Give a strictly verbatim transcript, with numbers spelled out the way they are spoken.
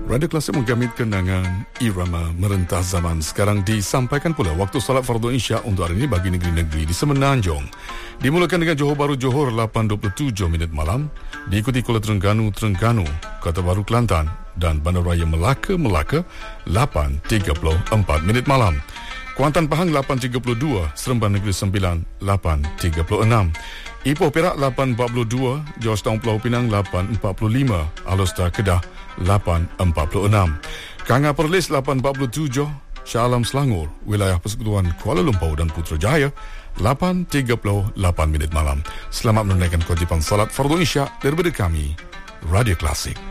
Radio Klasik menggamit kenangan irama merentah zaman. Sekarang disampaikan pula waktu salat fardu Isya untuk hari ini bagi negeri-negeri di Semenanjung. Dimulakan dengan Johor Bahru Johor lapan dua puluh tujuh minit malam, diikuti Kuala Terengganu Terengganu, Kota Baru Kelantan dan Bandaraya Melaka Melaka lapan tiga puluh empat minit malam. Kuantan Pahang lapan tiga puluh dua, Seremban Negeri Sembilan lapan tiga puluh enam. Ipoh Perak lapan empat puluh dua, Georgetown Pulau Pinang lapan empat puluh lima, Alor Star Kedah lapan empat puluh enam. Kanga Perlis lapan empat puluh tujuh, Shah Alam Selangor, Wilayah Persekutuan Kuala Lumpur dan Putrajaya lapan tiga puluh lapan minit malam. Selamat menunaikan kewajipan salat fardu Isya daripada kami, Radio Klasik.